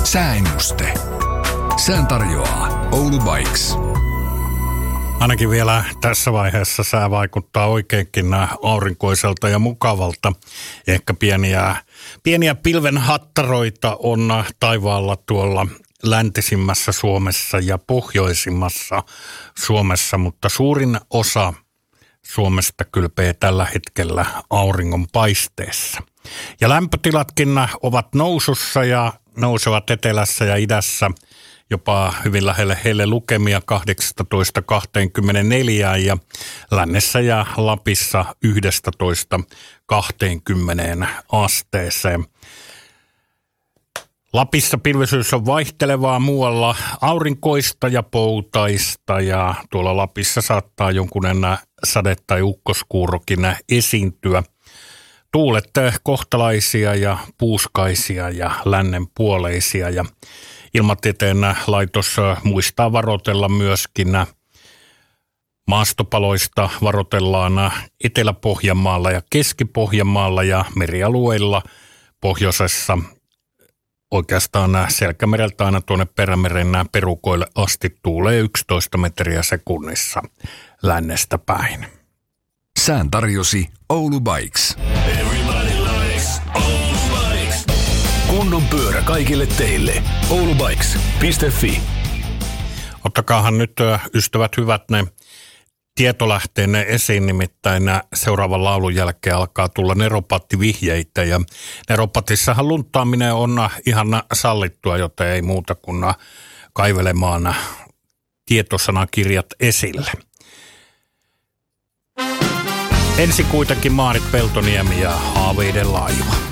Sääennuste. Sään tarjoaa Oulu Bikes. Ainakin vielä tässä vaiheessa sää vaikuttaa oikeinkin aurinkoiselta ja mukavalta. Ehkä pieniä pilvenhattaroita on taivaalla tuolla läntisimmässä Suomessa ja pohjoisimmassa Suomessa, mutta suurin osa Suomesta kylpee tällä hetkellä auringon paisteessa. Ja lämpötilatkin ovat nousussa ja nousevat etelässä ja idässä jopa hyvin lähelle lukemia 18-24 ja lännessä ja Lapissa 11-20 asteeseen. Lapissa pilvisyys on vaihtelevaa, muualla aurinkoista ja poutaista ja tuolla Lapissa saattaa jonkunen sade- tai ukkoskuurokin esiintyä. Tuulet kohtalaisia ja puuskaisia ja lännenpuoleisia ja Ilmatieteen laitos muistaa varoitella myöskin maastopaloista. Varoitellaan Etelä-Pohjanmaalla ja Keski-Pohjanmaalla ja merialueilla pohjoisessa. Oikeastaan Selkämereltä aina tuonne Perämeren perukoille asti tuulee 11 metriä sekunnissa lännestä päin. Sään tarjosi Oulu Bikes. Kunnon pyörä kaikille teille. oulubikes.fi. Ottakaahan nyt ystävät hyvät ne tietolähteenne esiin, nimittäin seuraavan laulun jälkeen alkaa tulla neropattivihjeitä ja neropatissahan lunttaaminen on ihan sallittua, joten ei muuta kuin kaivelemaan tietosanakirjat esille. Ensi kuitenkin Maarit Peltoniemi ja Haaveiden laiva.